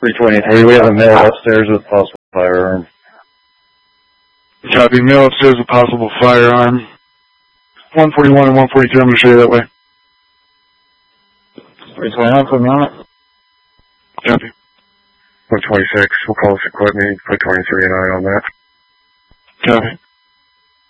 323, we have a male upstairs with possible firearm. Copy, male upstairs with possible firearm. 141 and 142, I'm going to show you that way. 329, put me on it. Copy. 126, we'll call this equipment, put 23 and I on that. Copy.